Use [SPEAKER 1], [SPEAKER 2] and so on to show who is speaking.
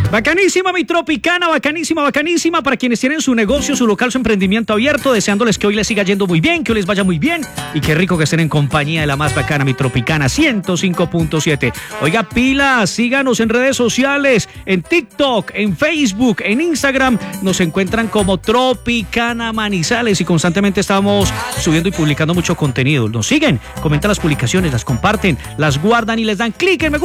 [SPEAKER 1] Bacanísima mi Tropicana, bacanísima, bacanísima para quienes tienen su negocio, su local, su emprendimiento abierto, deseándoles que hoy les siga yendo muy bien, que hoy les vaya muy bien y qué rico que estén en compañía de la más bacana mi Tropicana 105.7. Oiga, pilas, síganos en redes sociales, en TikTok, en Facebook, en Instagram, nos encuentran como Tropicana Manizales y constantemente estamos subiendo y publicando mucho contenido. Nos siguen, comentan las publicaciones, las comparten, las guardan y les dan clic en me gusta.